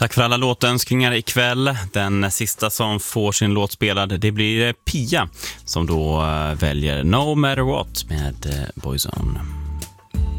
Tack för alla låtönskningar ikväll. Den sista som får sin låt spelad, det blir Pia som då väljer No Matter What med Boyzone.